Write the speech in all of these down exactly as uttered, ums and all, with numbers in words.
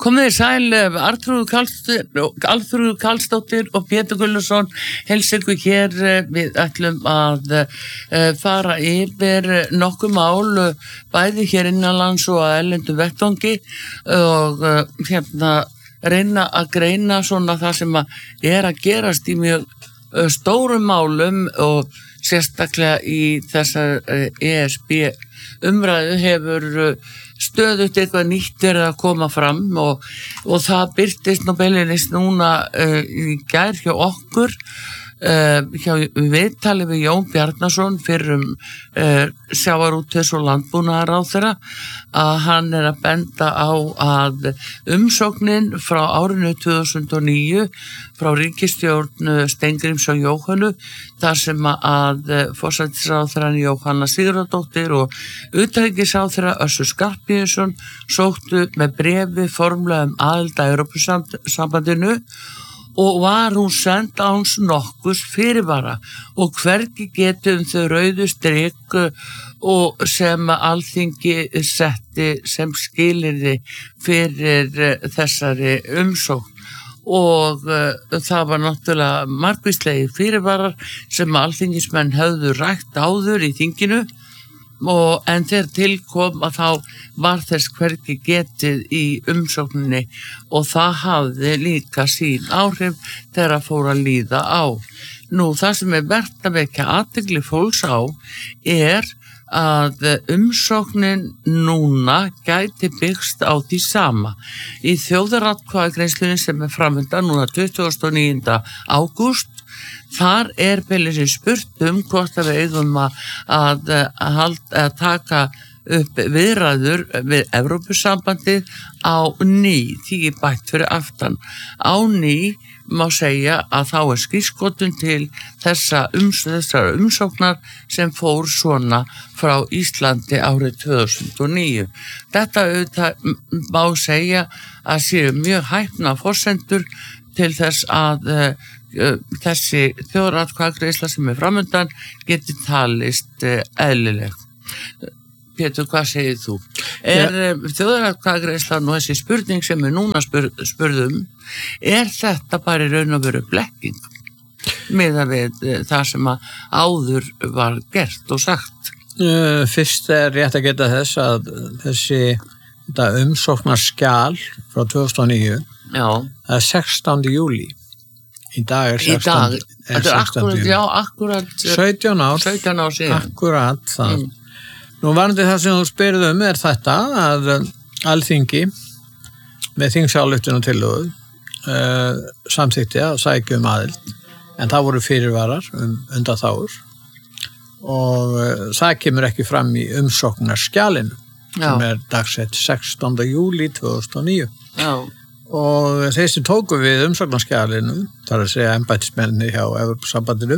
Komið þið sæl, Arnþrúður Karlsdóttir, Karlsdóttir og Pétur Gulluson heilsa ykkur hér. Við ætlum að fara yfir nokkuð mál, bæði hér innanlands og að erlendu vettvangi og hérna reyna að greina svona það sem að er að gerast í mjög stórum málum og sérstaklega í þessar E S B umræðu hefur stöðugt eitthvað nýtt verið að koma fram og, og það birtist nú beinlínis núna uh, í gær hjá okkur uh, hjá viðtali við Jón Bjarnason fyrrum uh, sjávarútvegs- og landbúnaðarráðherra að hann er að benda á að umsóknin frá árinu tvö þúsund og níu frá ríkisstjórn Steingríms og Jóhönnu þar sem að forsætisráðherrann Jóhanna Sigurðardóttir og utanríkisráðherra Össur Skarphéðinsson sóttu með bréfi formlega um aðild að Evrópusambandinu og var hún send áns nokkurs fyrirvara og hvergi getum þau rauðu strik og sem Alþingi setti sem skilyrði fyrir þessari umsókn. Og uh, það var náttúrulega margvíslegi fyrirvarar sem alþingismenn höfðu rætt áður í þinginu og en þegar tilkom að þá var þess hvergi getið í umsókninni og það hafði líka sín áhrif þegar að fór að líða á. Nú það sem er vert að vekja athygli fólks á er að umsóknin núna gæti byggst á því sama. Í þjóðaratkvæðagreiðslunni sem er framöndan núna tuttugasta og níunda ágúst, þar er beinlínis spurt um hvort að við eigum að, að, að, að taka upp viðræður við Evrópusambandið á ný, því bætt fyrir aftan. Á ný má segja að þá er skírskotun til þessa ums, þessar umsóknar sem fór svona frá Íslandi árið tvö þúsund og níu. Þetta auðvitað má segja að séu mjög hæpna forsendur til þess að uh, uh, þessi þjóðaratkvæðagreiðsla sem er framundan geti talist uh, eðlileg. Pétur, hvað segir þú? Er ja. þjóðaratkvæðagreiðsla nú þessi spurning sem við núna spur, spurðum, er þetta bara í raun og veru blekking miðað við það sem að áður var gert og sagt? Uh, fyrst er rétt að geta þess að þessi umsóknarskjal frá tvö þúsund og níu, já. Það er sextánda júlí. Í dag er sextánda júlí. Í dag, er akkurat, já, akkurat. sautján ár. sautján ár síðan. Akkurat það. Mm. Nú varandi það sem þú spyrð um er þetta að Alþingi með þingsályktun og tillögu uh, samþykkti að sækja um aðild en það voru fyrirvarar um undanþágur og uh, það kemur ekki fram í umsóknarskjalinu sem er dagsett sextánda júlí tvö þúsund og níu. Já. Og þeir sem tóku við umsóknarskjalinu, það er að segja embættismenni hjá Evrópusambandinu,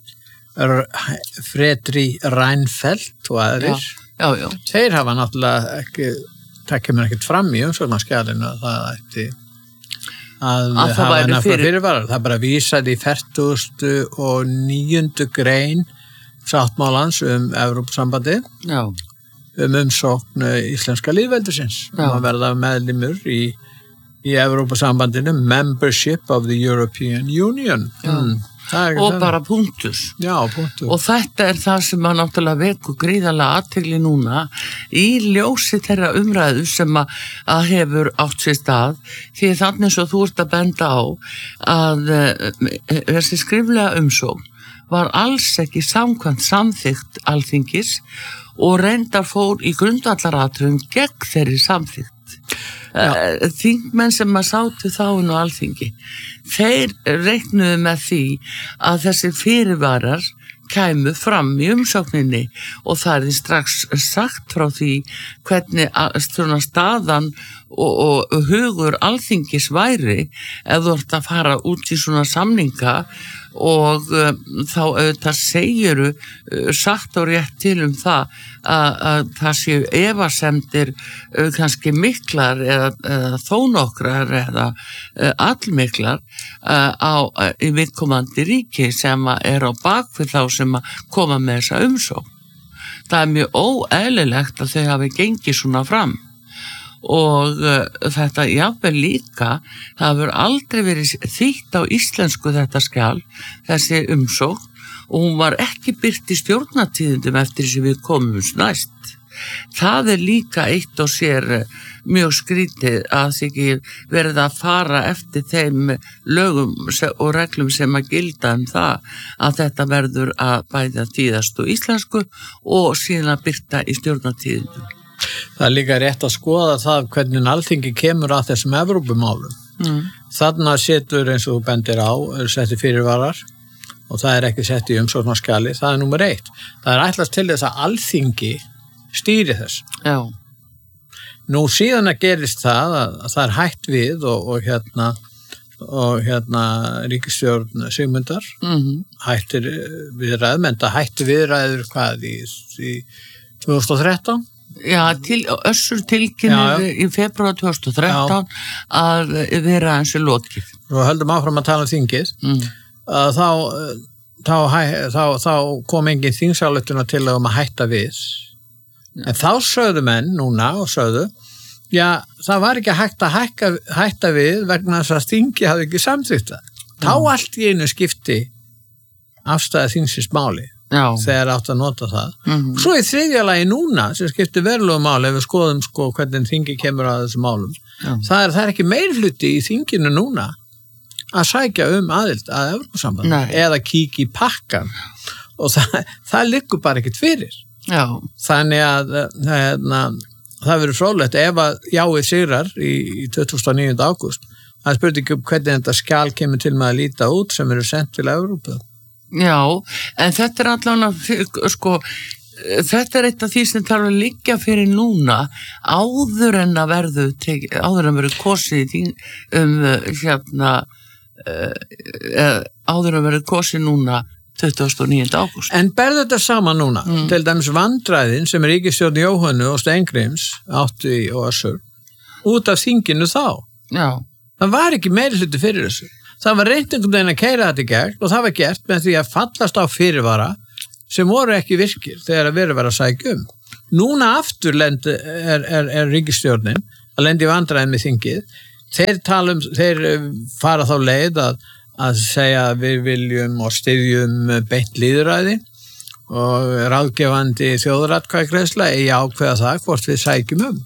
Fredri Reinfeldt og aðrir, já, já, já. Þeir hafa náttúrulega ekki, það kemur ekkert fram í umsóknarskjalinu að það ætti að, að hafa nefna fyrir... fyrirvarar. Það er bara vísað í fertugustu og níundu grein sáttmálans um Evrópusambandi, já. um umsókn íslenska lýðveldisins, um að verða meðlimur í, í Evrópusambandinu, membership of the European Union. Mm. Og bara punktur. Já, punktur. Og þetta er það sem að náttúrulega veku gríðarlega athygli núna í ljósi þeirra umræðu sem að, að hefur átt sér stað því þannig svo þú ert að benda á að uh, þessi skriflega umsókn var alls ekki samkvæmt samþykkt Alþingis og reyndar fór í grundvallaratriðum gegn þeirri samþykkt. Uh, þingmenn sem að sátu þá inn á Alþingi þeir reiknuðu með því að þessi fyrirvarar kæmu fram í umsókninni og það er strax sagt frá því hvernig svona staðan og, og hugur Alþingis væri ef þú ert að fara út í svona samninga og um, þá auðvitað segiru uh, sagt og rétt til um það að, að það séu efasemdir uh, kannski miklar eða, eða þó nokkrar eða uh, allmiklar uh, á, uh, í viðkomandi ríki sem er á bakvið þá sem að koma með þessa umsókn. Það er mjög óeðlilegt að þau hafi gengið svona fram og uh, þetta jafnvel líka, það hefur aldrei verið þýtt á íslensku þetta skjal, þessi umsókn, og hún var ekki birt í stjórnartíðindum eftir sem við komum næst. Það er líka eitt og sér mjög skrítið að því ekki verið að fara eftir þeim lögum og reglum sem að gilda um það að þetta verður að bæða tíðast og íslensku og síðan að byrta í stjórnartíðindum. Það er líka rétt að skoða það hvernig Alþingi kemur að þessum Evrópumálum. Mm. Þarna setur eins og þú bendir á, setur fyrirvarar og það er ekki sett í umsóknarskjali, það er númer eitt. Það er ætlast til þess að Alþingi stýri þess. Já. Nú síðan að gerist það að, að það er hætt við og, og hérna og hérna ríkisstjórn Sigmundar mm-hmm. hættir viðræðum, en það hætti viðræður hvað í, í tvö þúsund og þrettán? Já, til, Össur tilkynir í febrúar tvö þúsund og þrettán já. Að vera eins og lokið. Og höldum áfram að tala um þingið. Mm. Að þá, þá, þá, þá kom engin þingsályktun til að hætta við. Ja. En þá sögðu menn núna og sögðu, já, það var ekki hægt að hækka, hætta við vegna þess að þingi hafði ekki samþykkt það. Mm. Þá allt í einu skipti afstæði þingsins máli já. Þegar átt að nota það. Mm-hmm. Svo í þriðja lagi núna sem skipti verulegu máli ef við skoðum sko hvernig þingi kemur að þessum málum. Það er, það er ekki meirhluti í þinginu núna að sækja um aðild að Evrópusambandinu eða kíkja í pakkan og það, það liggur bara ekkert fyrir. Já. Þannig að hérna, það verður fróðlegt ef að jáið sigrar í, í tuttugasta og níunda ágúst. Það spurði ekki um hvernig þetta skjal kemur til með að líta út sem eru sendt til Evrópu. Já, en þetta er allavega sko, þetta er eitt af því sem þarf að liggja fyrir núna áður en að verðu áður en verður kosið um hérna uh, áður að verður kosið núna tuttugasta og níunda ágúst. En berðu þetta saman núna, mm. til dæmis vandræðin sem er ríkisstjórn Jóhönnu og Steingríms átti og Össur, út af þinginu þá. Já. Það var ekki meiri hluti fyrir þessu. Það var reynt einhvern veginn að keyra þetta í gegn og það var gert með því að fallast á fyrirvara sem voru ekki virkir þegar að vera að vera að sækja um. Núna aftur lend, er, er, er ríkisstjórnin að lendi vandræðin með þingið. Þeir, talum, þeir fara þá leið að að segja að við viljum og styðjum beint lýðræði og ráðgefandi þjóðaratkvæðagreiðsla eigi ákveða það hvort við sækjum um.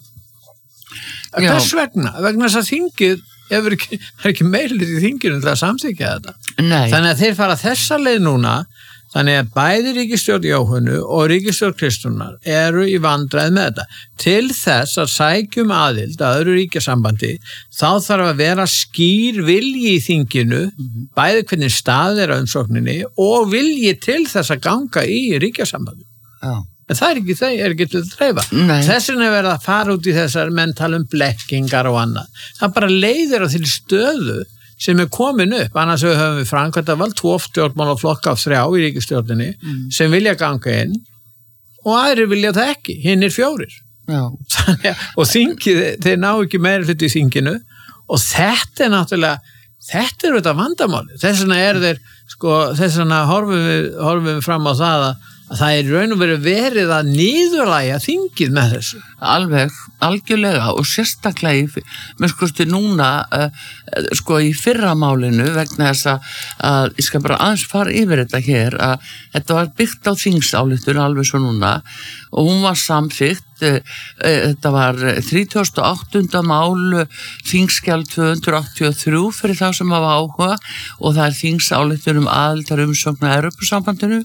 Hvers vegna? Vegna þess að þingið er ekki, ekki meirlið í þinginu til að samþykja þetta. Nei. Þannig að þeir fara þessa leið núna, þannig að bæði ríkisstjórn Jóhönnu og ríkisstjórn Kristrúnar eru í vandræð með þetta. Til þess að sækjum aðild að öðru ríkjasambandi, þá þarf að vera skýr vilji í þinginu, mm-hmm. bæði hvernig stað er á umsókninni og vilji til þess að ganga í ríkjasambandi. Já. En það er ekki, það er ekki til að dreifa. Þess vegna er verið að fara út í þessar menn tala um blekkingar og annað. Það bara leiðir á til stöðu sem er komin upp, annars höfum við framkvæmdavald, tvo stjórnmálaflokka af þrjá í ríkisstjórninni mm. sem vilja ganga inn og aðrir vilja það ekki, hinn er fjórir. Já. Þannig, og þingið, þeir ná ekki meira hluti í þinginu og þetta er náttúrulega, þetta er þetta vandamáli. Þess vegna er þeir, sko, þess vegna horfum við, horfum við fram á það að að það er raun og verið verið að niðurlægja þingið með þessu. Alveg, algjörlega og sérstaklega í, með skoðstu núna, uh, sko í fyrramálinu vegna þess að, að ég skal bara aðeins fara yfir þetta hér, að þetta var byggt á þingsályktun alveg svo núna og hún var samþykkt, uh, uh, þetta var þrítugasta og áttunda mál þingskjal tvö hundruð áttatíu og þrjú fyrir þá sem hafa áhuga og það er þingsályktun um aðildar umsókn að Evrópusambandinu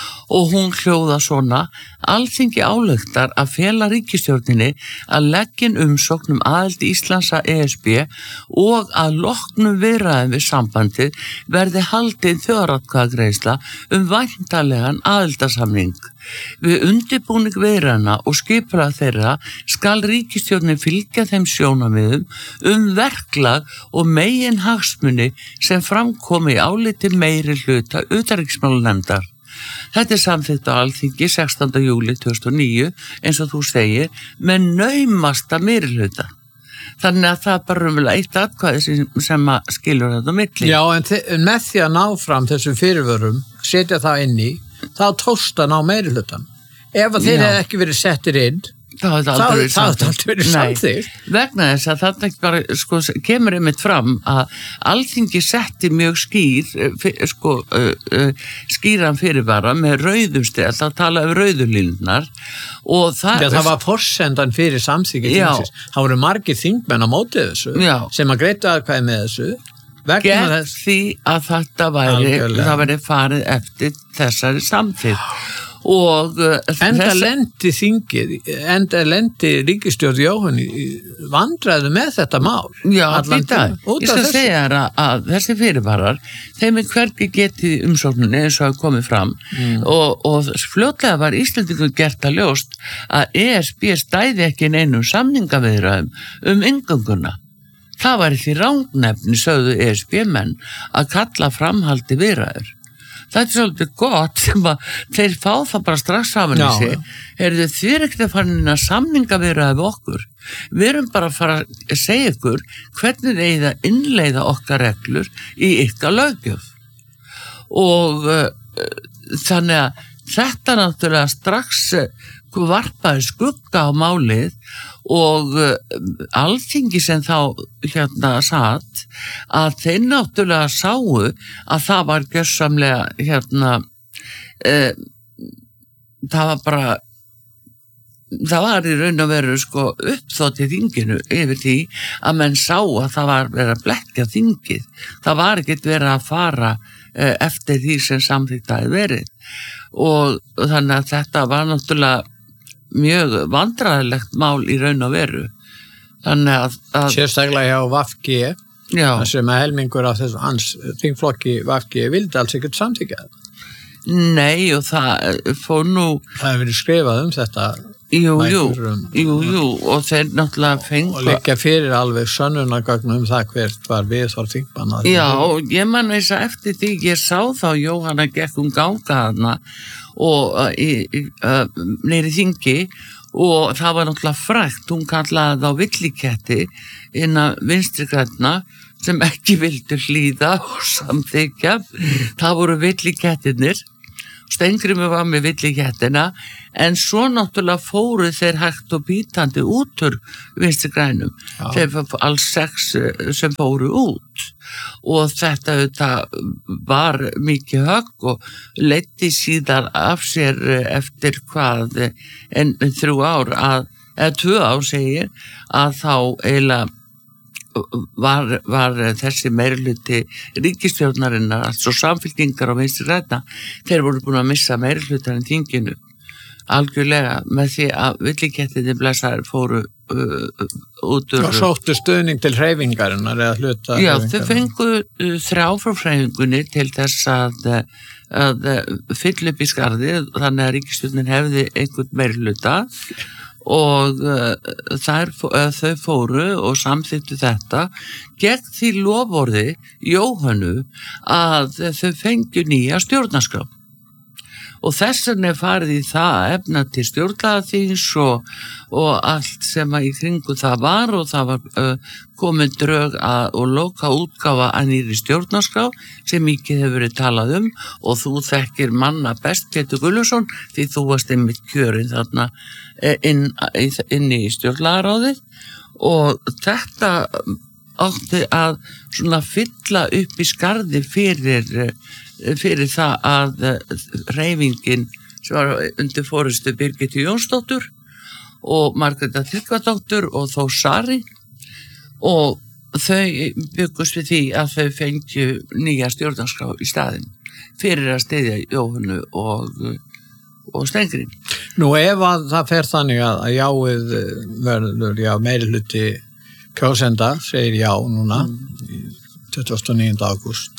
og hún hljóða svona: Alþingi ályktar að fela ríkisstjórninni að leggja inn umsókn um aðild Íslands að E S B og að loknum viðræðum við sambandið verði haldin þjóðaratkvæðagreiðsla um væntanlegan aðildarsamning. Við undirbúning viðræðna og skipulag þeirra skal ríkisstjórnin fylgja þeim sjónarmiðum um verklag og megin hagsmuni sem framkomi í áliti meiri hluta utanríkismálanefndar. Þetta er samþykkt á Alþingi sextánda júlí tvö þúsund og níu, eins og þú segir, með naumasta meirihluta. Þannig að það er bara umvel eitt atkvæði sem, sem skilur þetta á milli. Já, en þi- með því að ná fram þessum fyrirvörum, setja það inn í, þá tókst að ná meirihlutan. Ef að þeir hefði ekki verið settir inn, Það hefði aldrei verið samþykkt. verið samþykkt. Vegna þess að þarna bara, sko, kemur einmitt fram að Alþingi setti mjög skýr, sko, skýran fyrirvara með rauðum stel, það tala um rauðulínunar og það... Já, það var forsendan fyrir samþykki þingsins. Það voru margir þingmenn á móti þessu Já. sem að greiddu aðkvæði með þessu. Gegn þess... því að þetta væri, það væri farið eftir þessari samþykkt. Og enda þess... lendi þingið, enda lendi ríkisstjórn Jóhann vandræðu með þetta mál. Já, þetta, ég skal þessu. segja þér að, að þessi fyrirvarar, þeim er hvergi getið umsóknunni eins og hafa komið fram mm. og, og fljótlega var Íslendingur gert að ljóst að E S B stæði ekki neinum samningaviðræðum um inngönguna. Það var því rangnefni, sögðu E S B menn, að kalla framhaldi viðræður. Það er svolítið gott sem að þeir fá það bara strax saman í sig. Er þið þér ekkert að fara inn að samninga viðræði við okkur? Við erum bara að fara að segja ykkur hvernig þið að innleiða okkar reglur í ykkar löggjöf. Og uh, þannig að þetta náttúrulega strax uh, varpaði skugga á málið og uh, Alþingi sem þá hérna satt að þeir náttúrulega sáu að það var gjörsamlega hérna uh, það var bara það var í raun og veru sko uppþótt í þinginu yfir því að menn sá að það var verið að blekkja þingið. Það var ekkert verið að fara uh, eftir því sem samþyktaði verið og, og þannig að þetta var náttúrulega mjög vandræðilegt mál í raun og veru. Þannig að... að sérstaklega hjá V G, það sem að helmingur af þessu hans þingflokki V G vildi alls ekkert samþykja þetta. Nei, og það fór nú... Það hefur verið skrifað um þetta. Jú, jú, um, jú, jú, og þeir náttúrulega fengu... Og liggja fyrir alveg sönnunargögn um það hvert var viðhorf þingmanna. Já, og ég man þess að eftir því ég sá þá Jóhanna gekk um ganga hana og uh, í, uh, neyri þingi og það var náttúrulega frægt, hún kallaði þá villiketti innan vinstri grænna sem ekki vildu hlýða og samþykja. Það voru villikettinir, Steingrímur var með villikettina en svo náttúrulega fóru þeir hægt og bítandi út úr vinstri grænum. Já. Þeir var alls sex sem fóru út og þetta, þetta var mikið högg og leiddi síðan af sér eftir hvað en þrjú ár að, eða tvö ár segir að þá eiginlega Var, var þessi meirihluti ríkisstjórnarinnar, altså samfylkingar og vinstri grænna, þeir voru búin að missa meirihlutan í þinginu algjörlega með því að villikettinni blessaðir fóru uh, út úr... Og sóttu stuðning til hreyfingarinnar eða hluta Já, þau fengu uh, þrjá frá hreyfingunni til þess að, að fylla upp í skarðið þannig að ríkisstjórnin hefði einhvern meirihluta og uh, þær, uh, þau fóru og samþyktu þetta gegn því loforði Jóhannu að þau fengju nýja stjórnarskrá og þess vegna er farið í það efna til stjórnlagaþings og, og allt sem að í kringu það var og það var uh, komin drög að, og loka útgáfa að nýri stjórnarskrá sem mikið hefur verið talað um og þú þekkir manna best Pétur Gulluson því þú varst einmitt kjörinn þarna inn, inn í stjórnlagaráðið og þetta átti að svona fylla upp í skarði fyrir fyrir það að hreyfingin sem var undir forystu Birgittu Jónsdóttur og Margrétar Tryggvadóttur og Þór Sari og þau byggust við því að þau fengju nýja stjórnarskrá í staðinn fyrir að styðja Jóhannu og, og Steingrím. Nú ef að það fer þannig að jáið verður já meirihluti kjósenda segir já núna mm. tuttugasta og níunda ágúst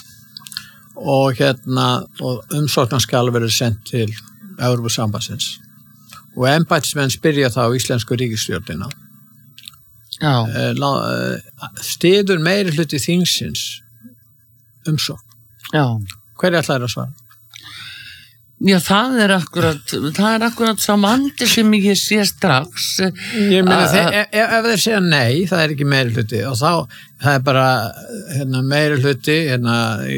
og hérna og umsóknarskjal verður sendt til Evrópusambandsins og embættismenn spyrja þá íslensku ríkisstjórnina styður meirihluti þingsins umsókn. Já. Hverju ætlar að svara? Já, það er akkurat, það er akkurat samandi sem ég sé strax. Ég meina, ef, ef þeir segja nei, það er ekki meirihluti og þá, það er bara hérna, meirihluti hérna, í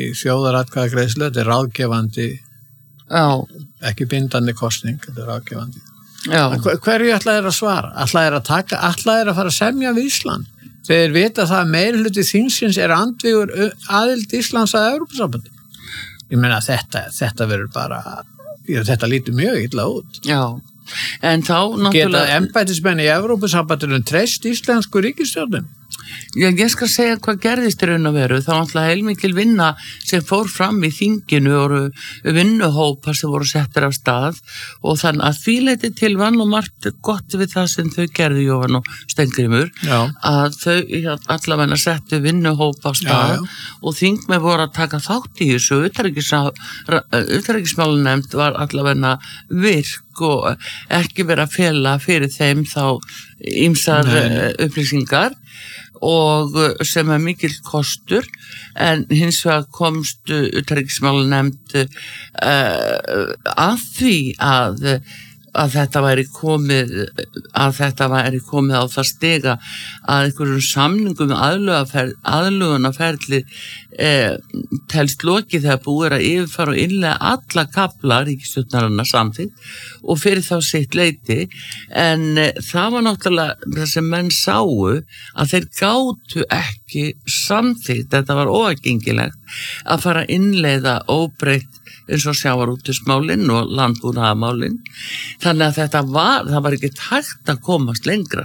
þjóðaratkvæðagreiðslu, þetta er ráðgefandi, Já. Ekki bindandi kosning, þetta er ráðgefandi. Hver, hverju ætla þeir að svara? Ætla þeir að taka, ætla þeir að fara að semja við Ísland? Þeir vita það að meirhluti þingsins er andvígur aðild Íslands að Evrópusambandi. Ég meina þetta, þetta verður bara, já, þetta lítur mjög illa út. Já, en þá náttúrulega... Geta embættismenn í Evrópusambandinu treyst íslensku ríkisstjórnum? Já, ég skal segja hvað gerðist í raun og veru. Það var alltaf heilmikil vinna sem fór fram í þinginu og vinnuhópar sem voru settir af stað og þannig að því leiti til vann og margt gott við það sem þau gerðu, Jóhann og Steingrímur, já. Að þau allavega settu vinnuhóp af stað, já, já. Og þingmenn voru að taka þátt í þessu. Utanríkismálanefnd var allavega virk og ekki verið að fela fyrir þeim þá ýmsar upplýsingar og sem er mikil kostur, en hins vegar komst utanríkismálanefnd uh, að því að, að þetta væri komið að þetta væri komið á það stiga að einhverjum samningum aðlögunarferli eh, telst lokið þegar búið er að yfirfara og innlega alla kafla ríkisstjórnarinnar samþykkt og fyrir þá sitt leyti, en eh, það var náttúrulega það sem menn sáu að þeir gátu ekki samþykkt, þetta var óaðgengilegt að fara að innleiða óbreytt eins og sjávarútvegsmálin og landbúnaðarmálin, þannig að þetta var, það var ekki hægt að komast lengra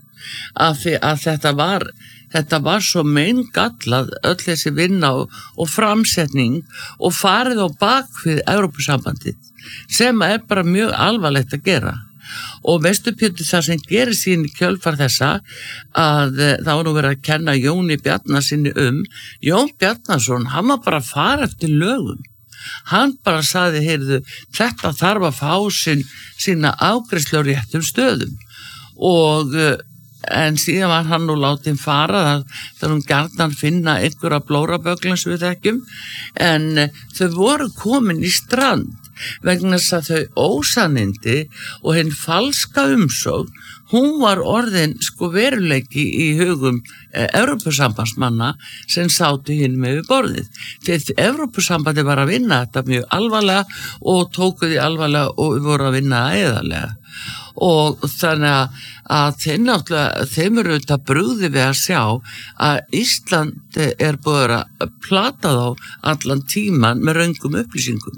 af því að þetta var þetta var svo meingallað öll þessi vinna og, og framsetning og farið á bakvið Evrópusambandið sem er bara mjög alvarlegt að gera. Og veistu Pétur, það sem gerir sín í kjölfar þessa að það var nú verið að kenna Jóni Bjarnasyni um, Jón Bjarnason, hann var bara að fara eftir lögum. Hann bara sagði, heyrðu, þetta þarf að fá sín, sína afgreiðslu á réttum stöðum og en síðan var hann nú látinn fara þegar hún gjarnan finna einhverja blóraböglan sem við þekkjum, en þau voru komin í strand vegna þess að þau ósannindi og hinn falska umsókn, hún var orðin sko veruleiki í hugum eh, Evrópusambandsmanna sem sátu hinn með við borðið. Þegar Evrópusambandi var að vinna þetta mjög alvarlega og tóku því alvarlega og voru að vinna það eðalega. Og þannig að þeim náttúrulega, þeim eru auðvitað brugði við að sjá að Ísland er búið að plata þá allan tíman með röngum upplýsingum.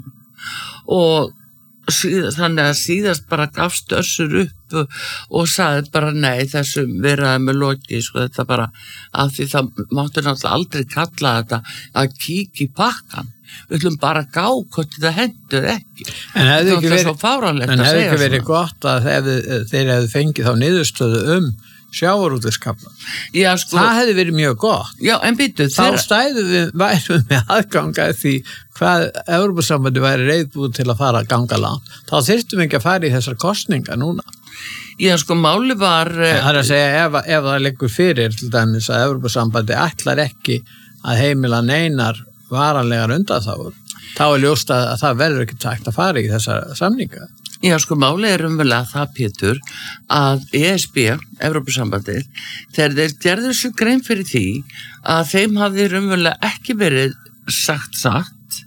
Og síð, þannig að síðast bara gafst Össur upp og, og sagði bara nei, þessum veraði með loki, sko, þetta bara af því það máttu náttúrulega aldrei kalla þetta að kíkja í pakkan. Við ætlum bara að gá hvort þetta hendur ekki. En hefði ekki verið, en hefði ekki verið gott að þeir, þeir hefði fengið þá niðurstöðu um sjávarútvegskafla. Já, sko, það hefði verið mjög gott. Já, en býtu, þá þeirra... stæðum við værum með aðganga því hvað Evrópusambandi væri reiðbúið til að fara að ganga langt. Þá þyrftum við ekki að fara í þessar kostningar núna. Já, sko, máli var... Það er að segja, ef, ef það liggur fyrir til dæmis að Evrópusambandi ætlar ekki að heimila neinar varanlegar undanþágur, þá er ljóst að það verður ekki tækt að fara í þessar samninga. Já, sko, máli er umverulega það, Pétur, að E S B, Evrópusambandið, þegar þeir gerðu þessu grein fyrir því að þeim hafði umverulega ekki verið sagt sagt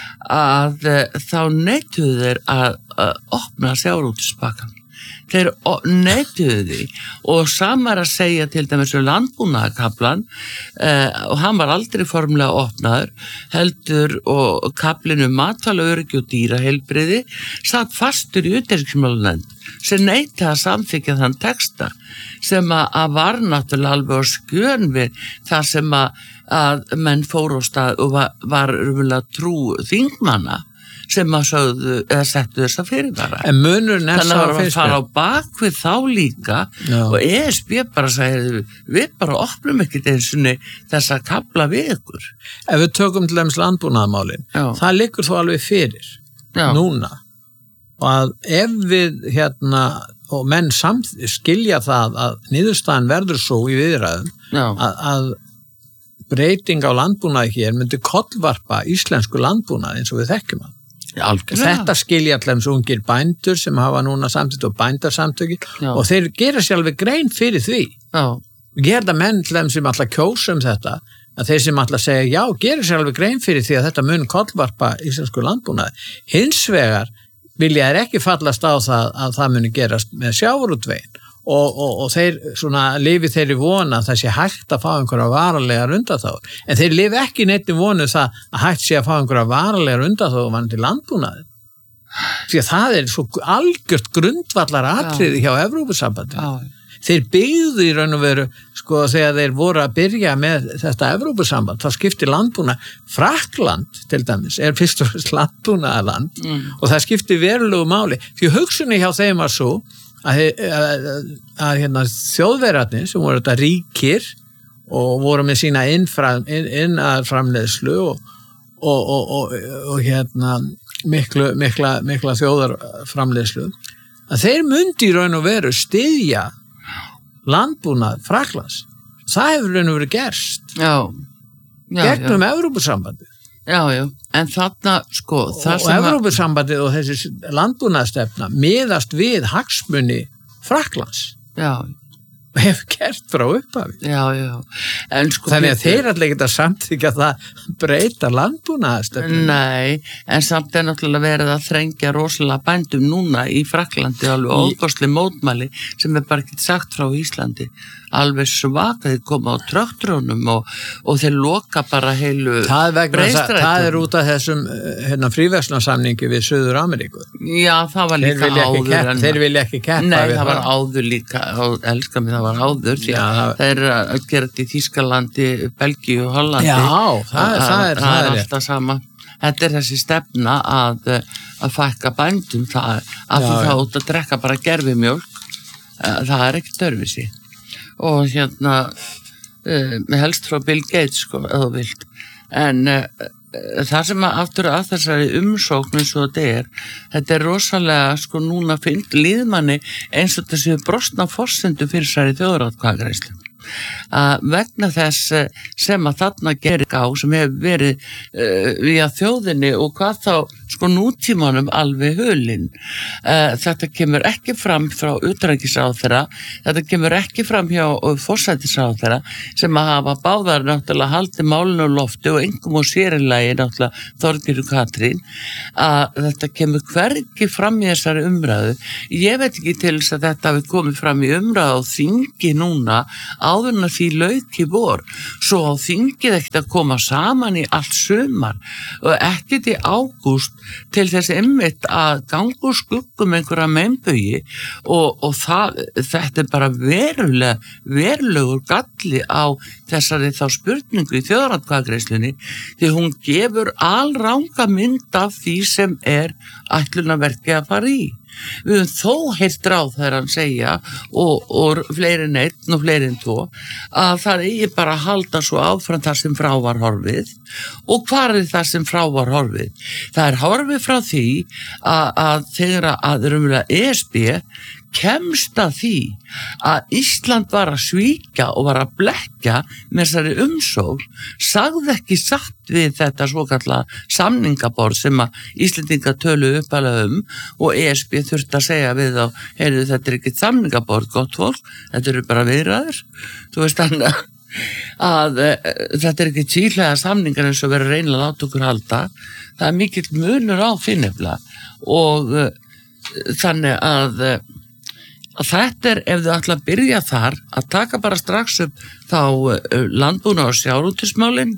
að þá neituðu þeir að, að opna sjávarútvegspakkann. Þeir neituðu því og samar að segja til dæmis um landbúnaðarkaflan eh, og hann var aldrei formlega opnaður, heldur og kaflinu matvælaöryggi og dýraheilbrigði satt fastur í utanríkismálanefnd sem neitaði að samþykkja þann texta sem að, að var náttúrulega alveg á skjön við það sem að, að menn fóru á stað og var, var umverulega trú þingmanna sem að sögðu eða settu þessa fyrirvara. En munur nessa þannig að það fara á bakvið þá líka. Já. Og E S B bara sagði við bara opnum ekkert eins og þessa kafla við ykkur. Ef við tökum til dæmis landbúnaðarmálin, það liggur þó alveg fyrir. Já. Núna. Og að ef við hérna og menn samt skilja það að niðurstaðan verður svo í viðræðum að, að breyting á landbúnaði hér myndi kollvarpa íslensku landbúnaði eins og við þekkjum hann. Algjörlega. Þetta skilja allir um ungir bændur sem hafa núna samtitt og bændarsamtöki og þeir gera sjálfur grein fyrir því. Já. Gera menn til þeim sem allar kjósa um þetta, að þeir sem allar segja já, gera sjálfur grein fyrir því að þetta mun kollvarpa íslensku landbúnaði. Hins vegar vilja er ekki fallast á það að það muni gerast með sjávarútveginn og, og, og þeir svona lifi þeirri vona að það sé hægt að fá einhverja varalegar undanþágur. En þeir lifi ekki neitt í vonu það að hægt sé að fá einhverja varalegar undanþágur varðandi landbúnaði. Því að það er svo algjört grundvallar atriði hjá Evrópusambandinu. Þeir byggðu í raun og veru, sko, þegar þeir voru að byrja með þetta Evrópusamband, þá skipti landbúnað, Frakkland til dæmis, er fyrst og fyrst landbúnaðarland mm. og það skipti verulegu máli. Því hugsunni hjá þeim var svo að, að, að, að hérna, þjóðverarnir sem voru þetta ríkir og voru með sína innframleiðslu og, og, og, og, og hérna miklu, mikla, mikla þjóðarframleiðslu, að þeir myndi í raun og veru styðja landbúnað Frakklands. Það hefur raun og verið gerst. Já. já Gegnum já. Evrópusambandið. Já, já. En þarna, sko... Og, og Evrópusambandið og þessi landbúnaðstefna miðast við hagsmuni Frakklands. Já. Og hefur gert frá upphafi. Já, já. En sko... Þannig að þeir allir geta samþykja það breyta landbúnaðstefnu. Nei, en samt er náttúrulega verið að þrengja rosalega bændum núna í Frakklandi, alveg óbásli mótmæli sem er bara ekki sagt frá Íslandi. Alveg svaka, þeir koma á traktorunum og, og þeir loka bara heilu breistrætum. Það er út af þessum hérna, fríverslunarsamningi við Suður Ameríku. Já, það var líka áður. Kepp, en, þeir vilja ekki keppa. Nei, það var áður líka, elskar mig, það var áður. Því að það er að gera þetta í Þýskalandi, Belgíu og Hollandi. Já, það, það, það er, það er alltaf sama. Þetta er þessi stefna að, að fækka bændum, það, að þú þá út að drekka bara gerfimjólk, það er ekki dörfisi. Og hérna uh, helst frá Bill Gates sko, eða vilt en uh, það sem að aftur að þessari umsókn eins og þetta er þetta er rosalega sko núna fyllt líðmanni eins og þessi brostna forsendu fyrir særi þjóðaratkvæðagreiðslu að vegna þess sem að þarna gerir á sem hefur verið uh, via þjóðinni og hvað þá sko nútímanum alveg hulinn. Uh, þetta kemur ekki fram frá utanríkisráðherra, þetta kemur ekki fram hjá forsætisráðherra sem að hafa báðar náttúrulega haldið málinu á lofti og engum og sérilagi náttúrulega Þorgerður Katrín að þetta kemur hvergi fram í þessari umræðu. Ég veit ekki til þess að þetta hafi komið fram í umræðu og þingi núna áður en að því lauk í vor. Svo á þingið ekkert að koma saman í allt sumar og ekkert í ágúst til þess einmitt að ganga úr skuggum einhverja meinbugi og, og það, þetta er bara verulega, verulegur galli á þessari þá spurningu í þjóðaratkvæðagreiðslunni því hún gefur alranga mynd af því sem er ætlunarverki að fara í. Við höfum þó heilt ráð þegar hann segja og, og fleiri neitt og fleiri en tvo að það eigi bara að halda svo áfram það sem frá var horfið og hvað er það sem frá var horfið? Það er horfið frá því að, að þegar að raunverulega E S B kemst að því að Ísland var að svíkja og var að blekkja með þessari umsókn, sagði ekki satt við þetta svokalla samningaborð sem að Íslendinga tölu uppalega um og E S B þurfti að segja við þá, heyrðu þetta er ekki samningaborð, gott fólk, þetta eru bara viðræður, þú veist þannig að að uh, þetta er ekki tíðlega samningar eins og verið að reyna að láta okkur halda, það er mikill munur á því nefnilega og uh, þannig að uh, að þetta er, ef þau ætla að byrja þar, að taka bara strax upp þá uh, landbúna og sjávarútvegsmálin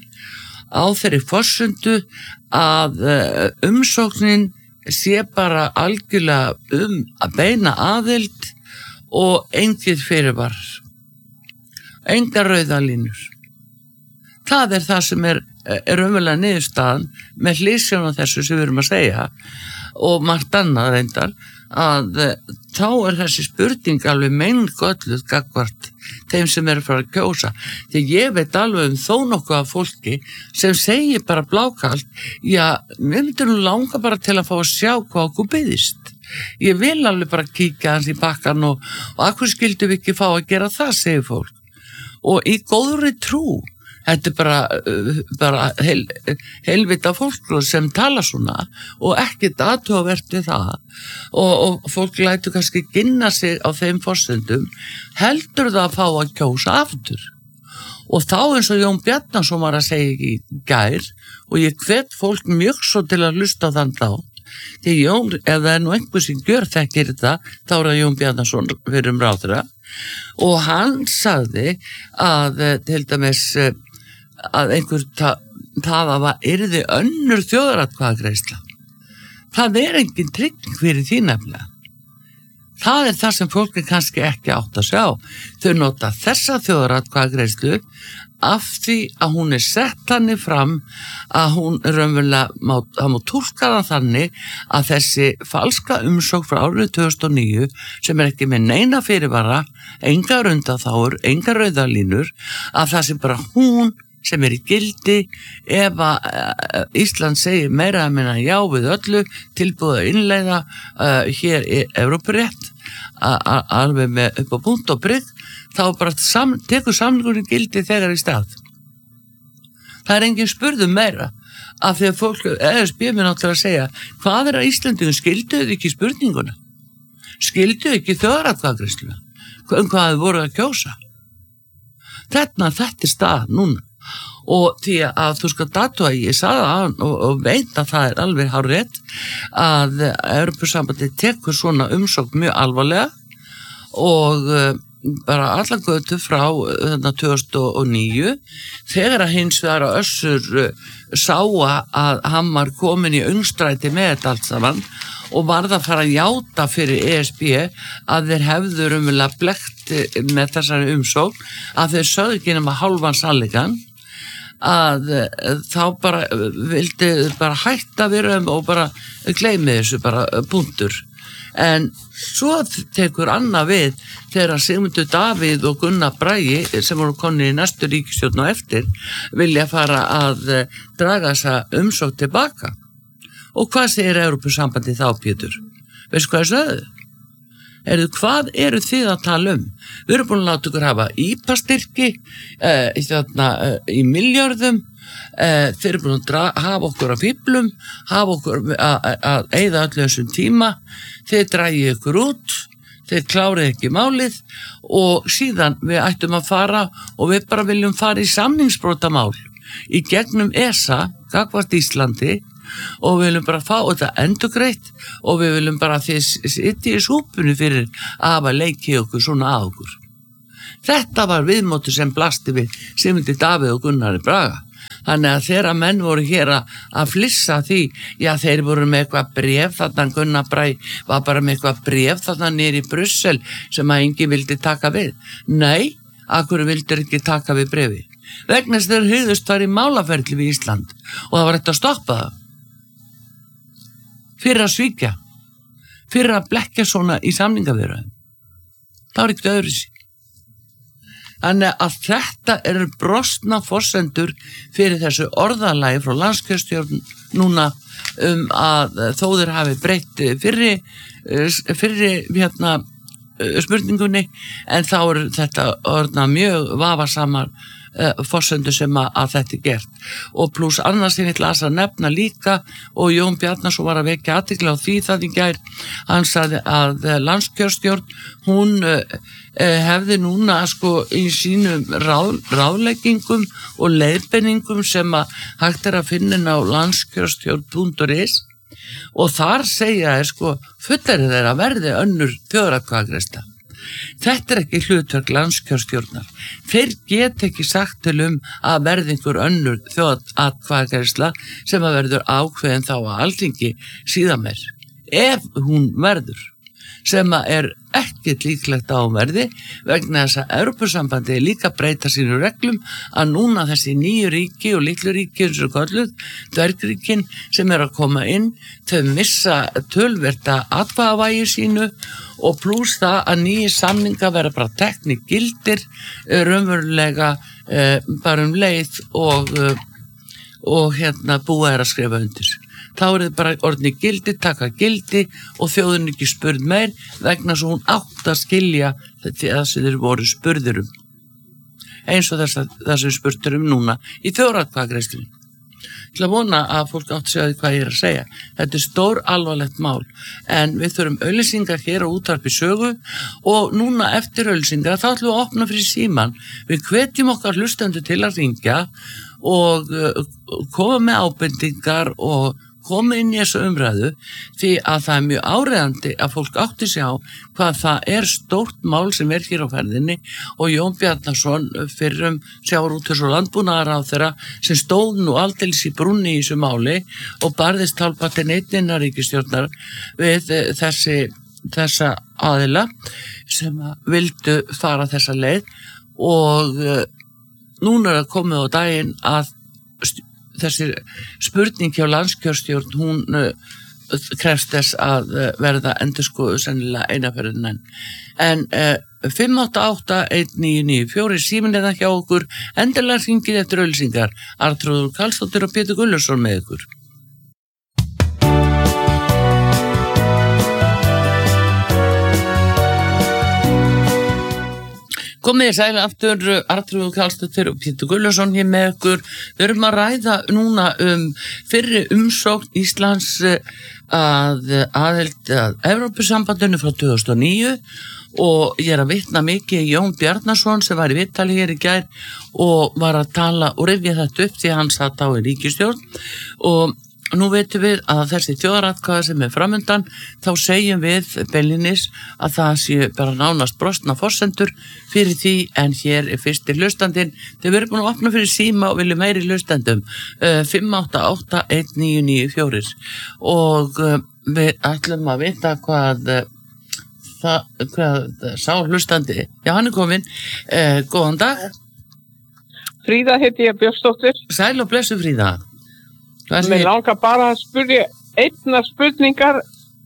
á þeirri forsendu að uh, umsóknin sé bara algjörlega um að beina aðild og engir fyrirvar, engar rauðalínur. Það er það sem er, er umverulega niðurstaðan með hliðsjón af þessu sem við erum að segja og margt annað reyndar að þá er þessi spurning alveg meingölluð gagnvart þeim sem eru að fara að kjósa. Því ég veit alveg um þó nokkuð af fólki sem segir bara blákalt, já, við myndum langa bara til að fá að sjá hvað okkur byggðist. Ég vil alveg bara kíkja hans í pakkan og, og akkur skildum við ekki fá að gera það, segir fólk. Og í góðri trú, þetta er bara, bara heil, heilvita fólk sem tala svona og ekkert athugavert við það og, og fólk lætur kannski ginna sig á þeim forsendum, heldur það að fá að kjósa aftur. Og þá eins og Jón Bjarnason var að segja í gær og ég hvet fólk mjög svo til að hlusta þann þá, því Jón, ef það er nú einhver sem gjör þekkir þetta, þá er það Jón Bjarnason fyrir um ráðherra og hann sagði að til dæmis að einhver ta, það að það yrði önnur þjóðaratkvæðagreiðsla. Það er engin trygging fyrir því nefnilega. Það er það sem fólk er kannski ekki átt að sjá. Þau nota þessa þjóðaratkvæðagreiðslu af því að hún er sett þannig fram að hún raunverulega má, það má túlka það þannig að þessi falska umsókn frá árinu tvö þúsund og níu sem er ekki með neina fyrirvara, engar undanþágur, engar rauðalínur, að það sem bara hún sem er í gildi ef að Ísland segir meira að minna já við öllu tilbúið að innleiða uh, hér í Evrópurétt alveg með upp á punkt og brygg, þá bara sam, tekur samningurinn gildi þegar í stað. Það er engin spurðum meira af því að fólk, eða spyrir mér náttúrulega að segja hvað er að Íslandingum, skilduðu ekki spurninguna? Skilduðu ekki þjóðaratkvæðagreiðsluna? Um hvað þau voru að kjósa? Þetta, þetta er stað núna. Og því að þú skal datua ég sagði að og, og veit að það er alveg hárrétt að Evrópusambandið tekur svona umsókn mjög alvarlega og uh, bara allan götu frá þarna tvö þúsund og níu þegar að hins vegar að Össur uh, sá að hann var komin í öngstræti með þetta allt saman og varð að fara að játa fyrir E S B að þeir hefðu umverulega blekkt með þessari umsókn að þeir sögðu ekki nema hálfan sannleikann að þá bara vildi bara hætta við um og bara gleymi þessu bara punktur. En svo tekur annað við þegar Sigmundur Davíð og Gunnar Bragi sem voru konir í næstu ríkisstjórn og eftir vilja fara að draga þessa umsókn tilbaka. Og hvað segir Evrópusambandið þá, Pétur? Veistu hvað það sögðu? Erðu, hvað eru þið að tala um? Við erum búin að láta ykkur hafa í pé á-styrki eh, í, eh, í miljörðum, eh, þeir eru búin að dra, hafa okkur að fíblum, hafa okkur að eyða öllu þessum tíma, þeir drægi ykkur út, þeir klárið ekki málið og síðan við ættum að fara og við bara viljum fara í samningsbrotamál í gegnum E S A, gagnvart Íslandi, og við viljum bara fá þetta endurgreitt og við viljum bara að þið sitja í súpunni fyrir að hafa leikið okkur svona að okkur. Þetta var viðmóti sem blasti við Sigmundur Davíð og Gunnari Braga. Þannig að þeirra menn voru hér að, að flissa því, já þeir voru með eitthvað bréf þarna, Gunnar Bragi var bara með eitthvað bréf þarna niður í Brussel sem að enginn vildi taka við. Nei, akkur vildir ekki taka við bréfi. Vegna þess þeir hugðust þar í málaferli við Ísland og það var þetta að stoppa það. Fyrir að svíkja, fyrir að blekkja svona í samningaviðræðum. Það var ekkert öðru sín. Þannig að þetta eru brostna forsendur fyrir þessu orðalagi frá landskjörstjórn núna um að þó þeir hafi breytt fyrri, fyrri hérna, spurningunni en þá eru þetta orðna mjög vafasamar forsendur sem að, að þetta er gert og pluss annars sem ég ætla að nefna líka og Jón Bjarnason var að vekja athygli á því það í gær, hann sagði að landskjörstjórn hún uh, hefði núna sko í sínum ráð, ráðleggingum og leiðbeiningum sem að hægt er að finna á landskjörstjórn punktur is og þar segja er sko fullerið þeirra verði önnur þjóðaratkvæðagreiðsla. Þetta er ekki hlutverk landskjörstjórnar. Þeir get ekki sagt til um að verði einhver önnur þjóðaratkvæðagreiðsla sem að verður ákveðin þá að Alþingi síðan meir. Ef hún verður, sem að er ekkert líklegt á verði vegna þess að Evrópusambandið er líka að breyta sínu reglum að núna þessi nýju ríki og litlu ríki eins og kolluð, dvergríkin sem er að koma inn, þau missa tölverta atkvæðavægi sínu og pluss það að nýju samninga vera bara teknik gildir raunverulega eh, bara um leið og, og hérna búa er að skrifa undir. Þá er þetta bara orðni gildi, taka gildi og þjóðin ekki spurð meir vegna svo hún átt að skilja það sem þeir voru spurður um. Eins og þess að það sem spurtur um núna í þjóðaratkvæðagreiðslunni. Til að vona að fólk átt að segja hvað ég er að segja. Þetta er stór alvarlegt mál en við þurfum auglýsingar hér á útvarpi sögu og núna eftir auglýsingar þá ætlum við að opna fyrir síman. Við hvetjum okkar hlustendur til að hringja og koma með ábendingar og koma inn í þessu umræðu því að það er mjög áreiðandi að fólk átti sig á hvað það er stórt mál sem er hér á ferðinni og Jón Bjarnason fyrrum sjávarútvegs- og landbúnaðarráðherra sem stóð nú aldeilis í brúnni í þessu máli og barðist hálfpartinn einn innan ríkisstjórnar við þessi, þessa aðila sem vildu fara þessa leið og núna er það komið á daginn að þessi spurning hjá landskjörstjórn hún uh, krefst þess að uh, verða endurskoðu sennilega einaferðin enn. En uh, fimm átta átta eitt níu níu fjögur síminn eða hjá okkur, endilega hringið eftir auglýsingar. Arnþrúður Karlsdóttir og Pétur Gulluson með ykkur. Komið sæl aftur, Arnþrúður Karlsdóttir og Pétur Gulluson hér með ykkur. Við erum að ræða núna um fyrri umsókn Íslands að aðild að Evrópusambandinu frá tvö þúsund og níu og ég er að vitna mikið í Jón Bjarnason sem var í viðtali hér í gær og var að tala og rifja þetta upp því hann satt á í ríkisstjórn og nú veitum við að þessi þjóðaratkvæði sem er framundan, þá segjum við beinlínis að það séu bara nánast brostna forsendur fyrir því en hér er fyrsti hlustandinn. Þau verður búin að opna fyrir síma og vilja meiri hlustandum uh, fimm átta átta eitt níu níu fjögur og uh, við ætlum að vita hvað uh, það, hvað sá hlustandi. Já, hann er kominn. Uh, góðan dag. Fríða heiti ég Björnsdóttir. Sæl og blessu Fríða. Mér langar bara að spyrja einna spurningar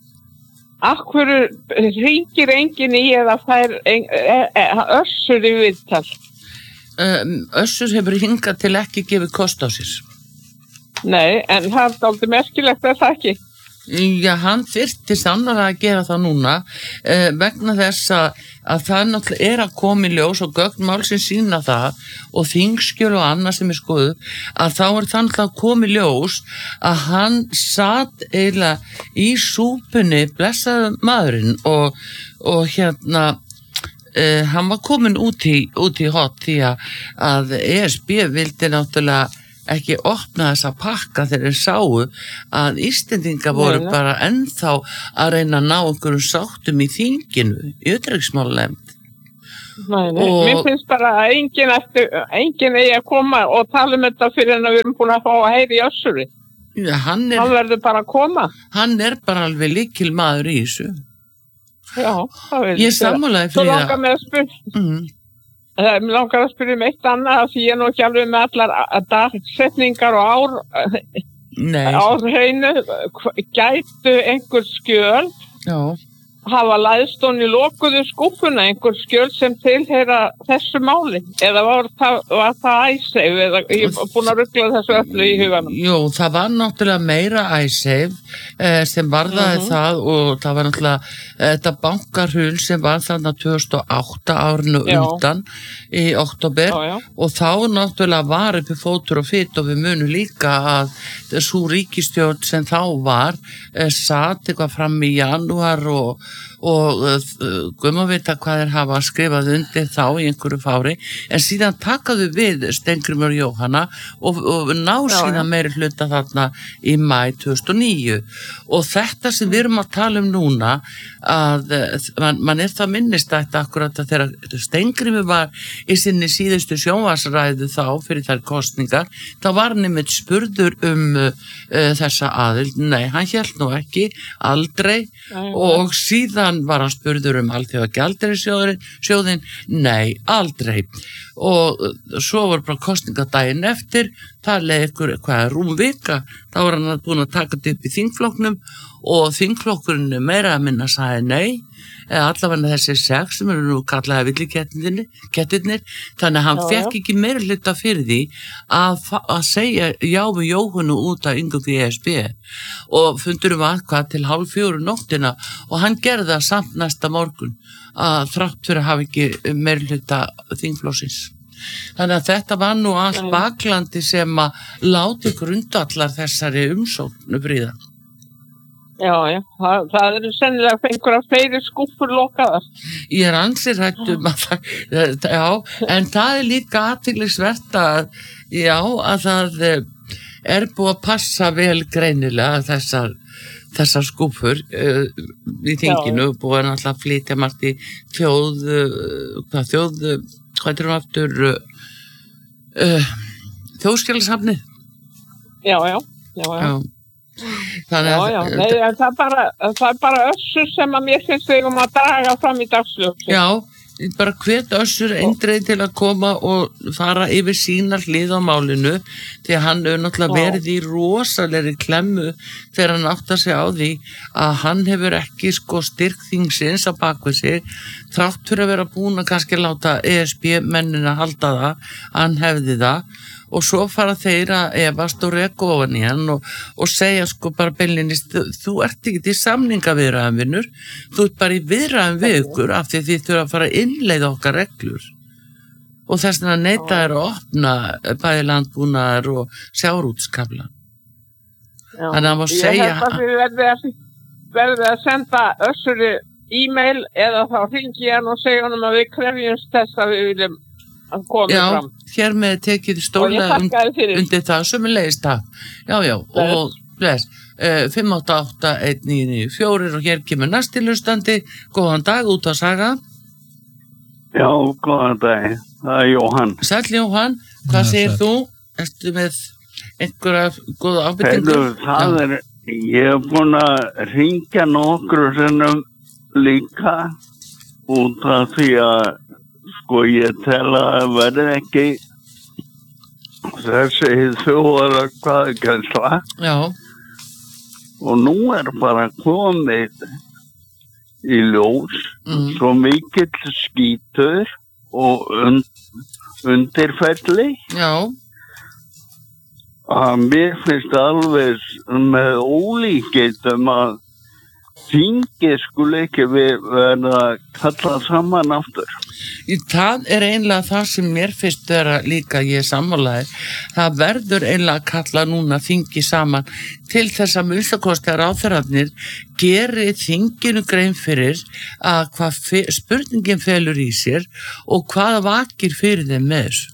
af hverju hringir enginn í eða fær en, e, e, Össur í viðtal? Um, Össur hefur hingað til ekki gefið kost á sér. Nei, en það er aldrei merkilegt að það ekki. Já, hann þyrfti sannarlega að gera það núna eh, vegna þess að, að það náttúrulega er að koma í ljós og gögnmál sem sína það og þingskjöl og annað sem er skoðu að þá er það náttúrulega að koma í ljós að hann satt eiginlega í súpunni blessaðu maðurinn og, og hérna eh, hann var komin út í, út í hot því að, að E S B vildi náttúrulega ekki opna þessa pakka þegar þeir sáu að Íslendingar voru Nei, bara ennþá að reyna að ná okkur sáttum í þinginu, í utanríkismálanefnd. Nei, nei, og... mér finnst bara að enginn eftir, enginn eigi að koma og tala um þetta fyrir en að við erum búin að fá að heyra í Össuri. Ja, hann, er, hann verður bara að koma. Hann er bara alveg lykil maður í þessu. Já, það vil ég sammálaði fyrir það. Svo langar mig að spyrja. Mm. Mér langar að spyrja um eitt annað því ég er nú ekki alveg með allar dagsetningar og ár árheinu gætu einhver skjöl Já. hafa læðst honni lokuðu skúffuna einhver skjöl sem tilheyra þessu máli eða var það, var það Icesave eða ég er búin að ruggla þessu öllu í huganum. Jú, það var náttúrulega meira Icesave eh, sem varðaði mm-hmm. það og það var náttúrulega þetta bankarhul sem var þarna tvö þúsund og átta árinu undan í október já, já. Og þá náttúrulega var uppi fótur og fytt og við munum líka að svo ríkisstjórn sem þá var eh, satt eitthvað fram í janúar og og uh, guðma vita hvað þeir hafa skrifað undir þá í einhverju fári en síðan takaðu við Steingrímur Jóhanna og, og ná já, síðan ja. meiri hluta þarna í maí tvö þúsund og níu og þetta sem við erum að tala um núna að man, man er það minnistætt akkurat að þegar Steingrímur var í sinni síðustu sjónvarpsræðu þá fyrir þær kosningar þá var hann einmitt spurður um uh, þessa aðild, nei hann hélt nú ekki aldrei ja, ja. og síðan var hann spurður um alþjóða gjaldeyrisjóðinn, nei, aldrei og svo var bara kosningadaginn eftir, það leið ykkur hvað er rúm vika, þá var hann búin að taka þetta upp í þingflokknum og þingflokkurinn meira að minna sagði nei, eða allavega þessi sex sem eru nú kallaði villikettirnir, þannig að hann já, fekk ekki meira hluta fyrir því að, að segja já við Jóhannu út af inngöngu í E S B og fundur um aðkvað til hálf fjóru nóttina og hann gerði það samt næsta morgun að þrátt fyrir að hafa ekki meira hluta þingflokksins. Þannig að þetta var nú allt baklandi sem að láti grundvallar þessari umsóknu Fríða. Já, já, það, það eru sennilega einhverja fleiri skúffur lokaðar. Ég er ansið rætt um að það, já, en það er líka athyglisvert að, já, að það, er búið að passa vel greinilega þessar, þessar skúfur uh, í þinginu, Já. Búið að náttúrulega flytja margt í þjóð, uh, hvað þjóð, uh, hvað er hún aftur, uh, uh, þjóðskjálasafnið? Já, já, já, já. já. Þannig að... Já, já, nei, það er bara, það er bara Össur sem að mér finnst við um að draga fram í dagsljós. Já. Bara hvet Össur eindreið til að koma og fara yfir sína hlið á málinu því að hann hefur náttúrulega verið í rosalegri klemmu þegar hann átt að segja á því að hann hefur ekki sko styrk þingsins á bakvið sig þrátt fyrir að vera búin að kannski láta E S B mennina halda það, hann hefði það og svo fara þeir að efast og reka ofan í hann og, og segja sko bara beinlínis, þú, þú ert ekki til samningaviðræðum vinnur, þú ert bara í viðræðum við ykkur af því þið þurfa að fara að innleiða okkar reglur og þess vegna neita er að opna bæði landbúnaðar og sjávarútskafla. Þannig að það má segja... Ég held að við verðum að, verðum að senda Össuri e-mail eða þá hringi hann og segja hann að við krefjumst þess að við viljum að koma já, fram. Já, hér með tekið stóla und, undir það sömulegist það. Já, já, Bless. og bless, uh, fimm átta átta eitt níu níu fjögur og hér kemur næsti hlustandi. Góðan dag, út á Saga. Já, góðan dag. Það er Jóhann. Sæll Jóhann, hvað segir þú? Ertu með einhverja góða ábyrtingu? Það er, ég hef búin að hringja nokkru sinnum líka út af því að sko ég tel að verði ekki þessi þjóðara hvaðgæsla. Já. Og nú er bara komið í ljós mm. svo mikill skítur og und, undirfelli. Já. Að mér finnst alveg með ólíkindum að þingi skuli ekki verða að kalla saman aftur. Það er einlega það sem mér finnst vera líka ég sammálaði. Það verður einlega að kalla núna þingi saman til þess að minnstakosti að ráðherrarnir geri þinginu grein fyrir að hvað spurningin felur í sér og hvað vakir fyrir þeim með þessu.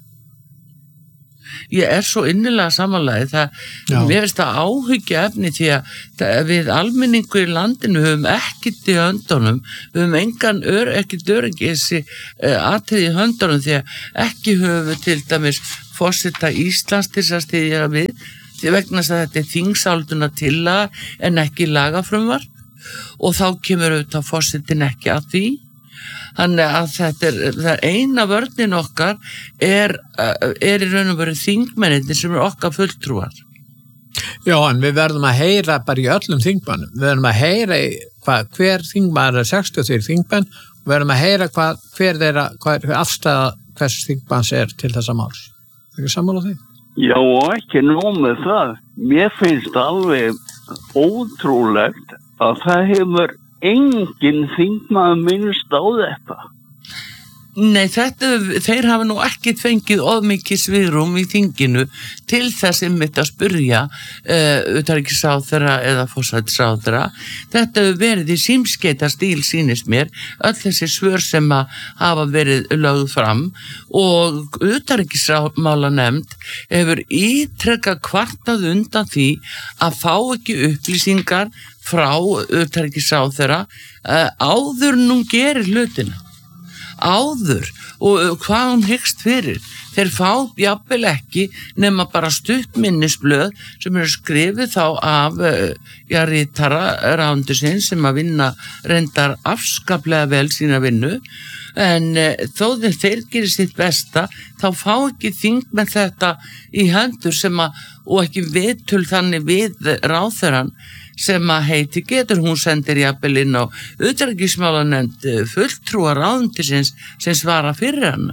Ég er svo innilega samanlega það, mér finnst það áhyggja efni því að það, við almenningu í landinu höfum ekkert í höndunum, við höfum engan ör, ekkert öryggisi uh, atriði í höndunum því að ekki höfum við til dæmis forseta Íslands til að styðja við, því vegna að þetta er þingsálduna tillaga en ekki lagafrumvarp og þá kemur auðvitað forsetin ekki að því. Þannig að þetta er, það er eina vörnin okkar er, er í raun og veru þingmenninni sem er okkar fulltrúar. Já, en við verðum að heyra bara í öllum þingmannum. Við verðum að heyra í hvað, hver þingmann er sextíu og þrír þingmenn og við verðum að heyra hvað, hver þeirra, hvað er afstæða hvers þingmanns er til þessa máls. Er ekki sammála því? Já, og ekki nóg með það. Mér finnst alveg ótrúlegt að það hefur enginn þingmaður minnst á þetta. Nei, þetta, þeir hafa nú ekkert fengið of mikið svigrúm í þinginu til þess einmitt að spurja uh, utanríkisráðherra eða forsætisráðherra. Þetta hefur verið í símskeita stíl sýnist mér, öll þessi svör sem að hafa verið lögð fram og utanríkismálanefnd hefur ítrekkað kvartað undan því að fá ekki upplýsingar frá utanríkisráðherra uh, áður nú gerir hlutina. Áður og hvað hún hyggst fyrir. Þeir fá jafnvel ekki nema bara stuttminnisblöð sem eru skrifið þá af ja, ritara ráðuneytisins sem að vinna reyndar afskaplega vel sína vinnu en e, þó þeir þeir gerir sitt besta þá fá ekki þingmenn þetta í hendur sem að og ekki viðtöl þannig við ráðherrann sem að heiti getur hún sendir jafnvel inn á utanríkismálanefnd fulltrúa ráðuneytisins sem svara fyrir hana.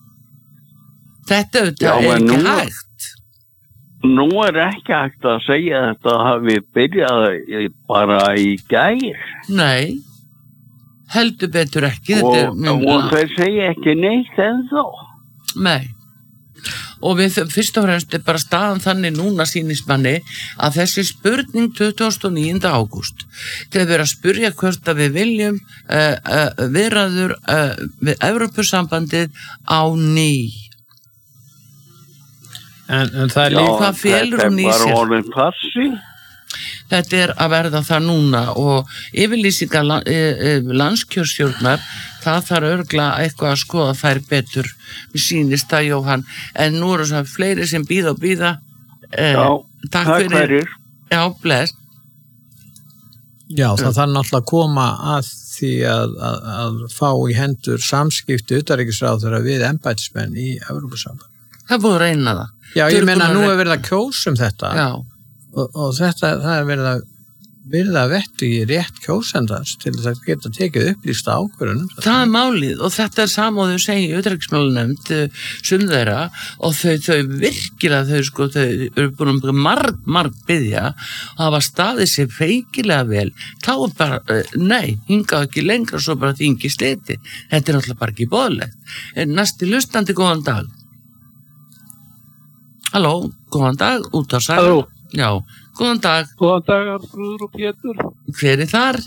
Þetta auðvitað er ekki nú, hægt. Nú er ekki hægt að segja þetta hafi byrjað bara í gær. Nei, heldur betur ekki. Og, þetta er, og þeir segja ekki neitt ennþá. Nei. Og við fyrst og fremst er bara staðan þannig núna sýnist manni að þessi spurning tuttugasta og níunda ágúst til að vera að spurja hvort að við viljum uh, uh, viðræður uh, við Evrópusambandið á ný. En, en það er líka hvað felur hún í sér. Þetta er bara orðin passi. Þetta er að verða það núna og yfirlýsingar landskjörstjórnar, það þarf örugglega eitthvað að skoða þær betur. Við sýnist það, Jóhann, en nú eru það fleiri sem bíða og bíða. Eh, Já, takk fyrir. Já, bless. Já, það þarf náttúrulega að koma að því að, að, að fá í hendur samskipti utanríkisráðherra við embættismenn í Evrópusambandinu. Það búið að reyna það. Já, ég meina nú er verið að kjósa um þetta. Já. Og, og þetta, það er verið að verið að vettu í rétt kjósendans til þess að geta tekið upplýsta ákvörðunum. Það er málið og þetta er samóð þau segja í utanríkismálanefnd sum þeirra og þau, þau virkilega þau sko, þau eru búin að marg, marg byggja og hafa staðið sér feikilega vel. Þá er bara, nei, hingað ekki lengra svo bara þingi sliti. Þetta er náttúrulega bara ekki boðlegt. Næsti hlustandi, góðan dag. Halló, góðan dag, út á sæl. Halló. Já, góðan dag. Góðan dag, Arnþrúður og Pétur. Hver er þar?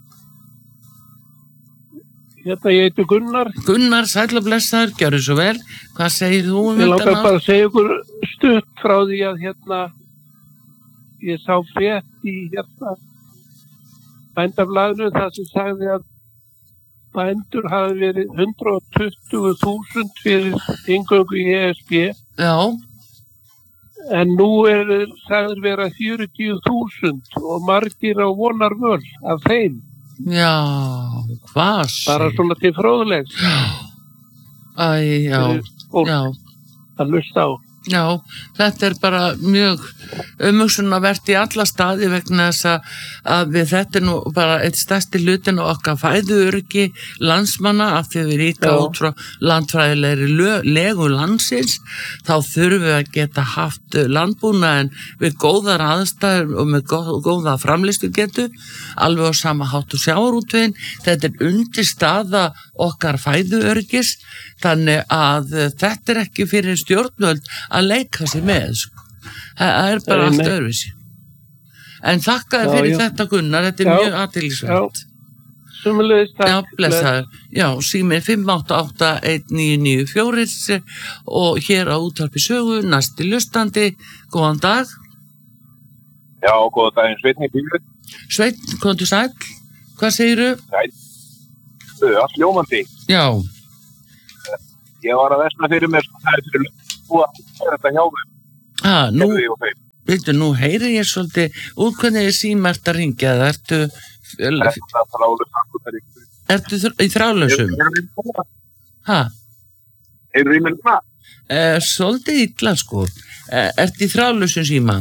Hérna, ég heiti Gunnar. Gunnar, sæll og blessaður, gjörðu svo vel. Hvað segir þú um Ég þetta langar mál? bara að segja ykkur stutt frá því að hérna, ég sá frétt í hérna bændablaðinu þar sem sagði að bændur hafi verið hundrað tuttugu þúsund fyrir inngöngu í E S B. Já. En nú er sagður vera fjörutíu þúsund og margir á vonar völ af þeim. Já, hvað segir? Bara svona til fróðulegs. Æ, já, Fólk já, að hlusta á. já, þetta er bara mjög umhugsunarvert í alla staði vegna þess að, að við þetta er nú bara eitt stærsti hlutin og okkar fæðuöryggi landsmanna af því að við ríka Já. út frá landfræðilegri lö- legu landsins, þá þurfum við að geta haft landbúnaðinn við góðar aðstæður og með góð, góða framleiðslugetu, alveg á sama hátt og sjávarútveginn. Þetta er undir staða okkar fæðuöryggis, þannig að þetta er ekki fyrir stjórnvöld að leika sér með, sko. Það er bara Nei, allt nei. öðruvísi. En þakka þér Já, fyrir já. þetta, Gunnar, þetta er Já, mjög athyglisvert. Sumulegis takk. Já, blessaður. Já, síminn fimm átta átta eitt níu níu fjögur og hér á Útvarpi Sögu, næsti hlustandi. Góðan dag. Já, góða daginn, Sveinn í bílun. Sveinn, komdu sæll. Hvað segirðu? Þau, allt ljómandi. Já, Ég var að vesna fyrir mér, sko, það er fyrir löngu að gera þetta hjá mér. ha, nú, Gerðu ég og þeim. veitu, nú heyri ég svolítið úr hvernig ég síma ert að ringja það. Ertu, Það er það að rálu saman þar ykkur. ertu þr- í þrálausum? Ha, Heyrðu í mér núna? eh, svolítið illa, sko. Eh, ertu í þrálausum síma?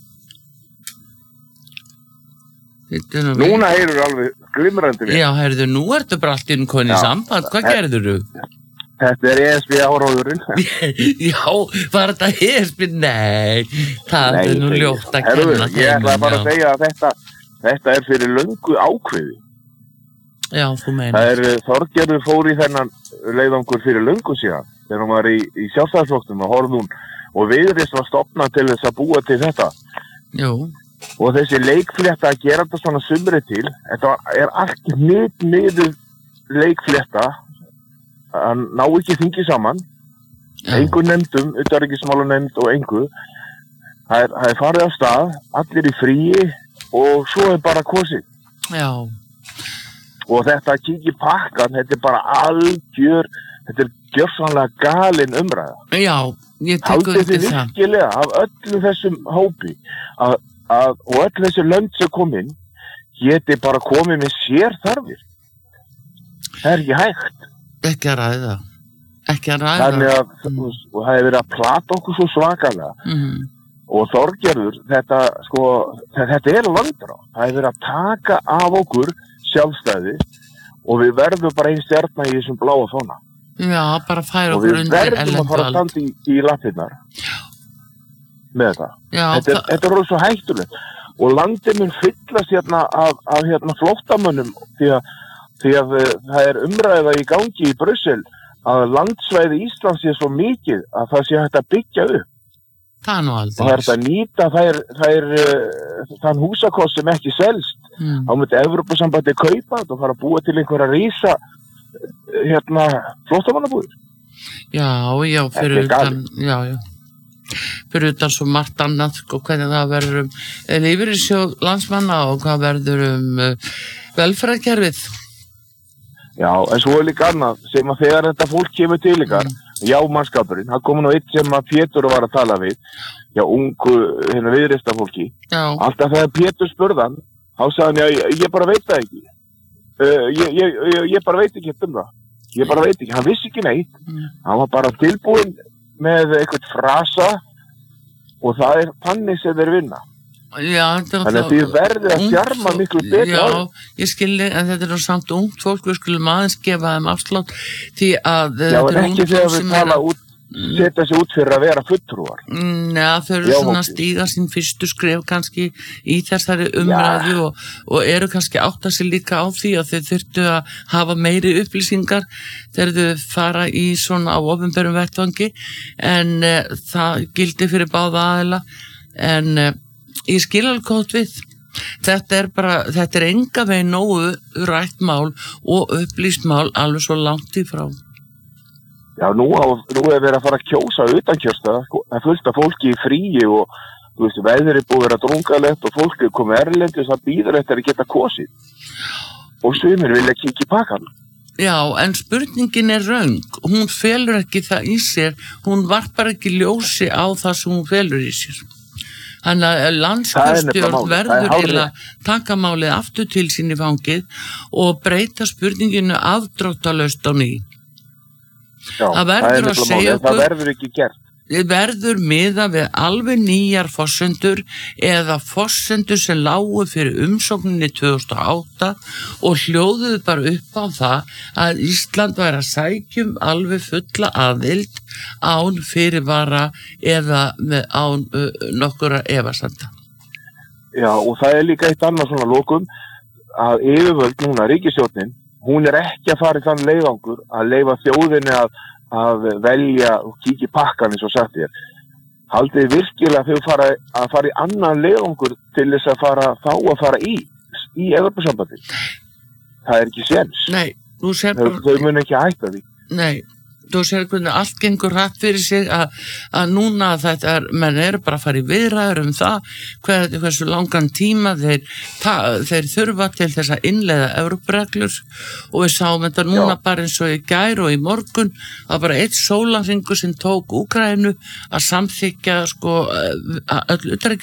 Veitu nú, Núna heyrðu alveg glimrandi við. já, heyrðu, nú ertu bara allt í enn konið Já. samband. Hvað gerður þú? Þetta er E S B áróðurinn. Já, var þetta hespinn? Nei, það Nei, er nú ég- ljótt að Heyrðu, kenna ég ætla bara að já. segja að þetta, þetta er fyrir löngu ákveði. Já, þú meina. Það er uh, Þorgerður fór í þennan leiðangur fyrir löngu síðan. Þegar hún var í, í sjálfstæðisflokknum og horfði hún og Viðreisn var stofnað til þess að búa til þetta. Jú, Og þessi leikflétta að gera þetta svona sumri til, þetta var, er allt mitt miður leikflétta að ná ekki þingi saman, já, engu nefndum, utanríkismálanefnd og engu. Það er, það er farið af stað, allir í fríi og svo er bara kosið. já, Og þetta að kíkja í pakkan, þetta er bara algjör, þetta er gjörsanlega galin umræða. já, ég tek Haldið undir þið það. virkilega af öllu þessum hópi að, að, og öllu þessu lönd sem kom inn geti bara komið með sér þarfir. Það er ekki hægt. Ekki að ræða. Ekki að ræða. Þannig að Mm. og það hefur verið að plata okkur svo svakalega Mm. og Þorgerður, þetta, sko, þetta er landrá. Það hefur verið að taka af okkur sjálfstæði og við verðum bara einn stjarna í þessum bláa fána. Já, bara færa Og okkur við undir verðum að fara að ellendvald. standa í, í lappirnar með þetta. Já, Þetta er, það, þetta er orðið svo hættulegt og landið mun fyllast hérna af, af hérna flóttamönnum því að, því að uh, það er umræða í gangi í Brussel að landsvæði Íslands sé svo mikið að það sé hægt að byggja upp það er nú og það er aldrei. hægt að nýta þær, þær, uh, þann húsakost sem ekki selst. Mm. Þá myndi Evrópusambandi kaupa þetta og fara að búa til einhverja rísa uh, hérna flóttamannabúðir. Já, já, Þetta fyrir er galið. utan, já, já. fyrir utan svo margt annað, sko, hvernig það verður um lífeyrissjóð landsmanna og hvað verður um uh, velferðarkerfið. Já, en svo er líka annað sem að þegar þetta fólk kemur til ykkar, mm. já, mannskapurinn, það kom nú eitt sem að Pétur var að tala við, já, ungu, hérna viðreista fólki. Já. Alltaf þegar Pétur spurðan, þá sagði hann, já, ég, ég bara veit það ekki. Uh, ég, ég, ég, ég bara veit ekki um það. Ég bara veit ekki, hann vissi ekki neitt. Mm. Hann var bara tilbúinn með eitthvað frasa og það er þannig sem þeir vinna. Já, þannig að þið verðið að þjarma miklu betur. Já, ég skilji, en þetta er nú samt ungt fólk, við skulum aðeins gefa þeim afslátt því að já, en ekki þegar við tala út setja sig út fyrir að vera fulltrúar. Já, þau eru já, svona að stíga sín fyrstu skref kannski í þessari umræðu og, og eru kannski átta sig líka á því að þau þurftu að hafa meiri upplýsingar þegar þau fara í svona á opinberum vettvangi en uh, það gildi fyrir báða aðila en uh, ég skil alveg gott við. Þetta er bara, þetta er enga veginn nógu rætt mál og upplýst mál alveg svo langt í frá. Já, nú, á, nú er verið að fara að kjósa utankjörsta, það er fullt af fólki í fríi og þú veist, veðrið búið að vera drungalegt og fólki er komið erlendis að bíður eftir að geta kosið. Og sumir vilja kíkja í pakkan. Já, en spurningin er röng. Hún felur ekki það í sér, hún varpar ekki ljósi á það sem hún felur í sér. Þannig að landskjörstjórn verður til að taka málið aftur til sín í fangið og breyta spurninginu afdráttalaust á ný. Já, það verður að segja okkur, það verður ekki gert. Þið verður miða við alveg nýjar forsendur eða forsendur sem lágu fyrir umsókninni tvö þúsund og átta og hljóðuðu bara upp á það að Ísland væri að sækjum alveg fulla aðild án fyrirvara eða með án uh, nokkura efasemda. Já, og það er líka eitt annað svona lokum að yfirvöld núna, ríkisstjórnin, hún er ekki að fara í þann leiðangur að leyfa þjóðinni að að velja og kíkja í pakkan eins og sagt þér. Haldið virkilega þau fara að fara í annan leiðangur til þess að fara þá að fara í í Evrópusambandið. Það er ekki séns. Nei, þú sér bara þau, þau mun ekki hætta því. Nei, þú sér hvernig allt gengur rætt fyrir sig að, að núna þetta er, menn eru bara að fara í viðræður um það hver, hversu langan tíma þeir, ta, þeir þurfa til þess að innleiða Evrópureglur og við sáum þetta núna Já. Bara eins og í gær og í morgun að bara eitt sólarhringur sem tók Úkraínu að samþykja sko öll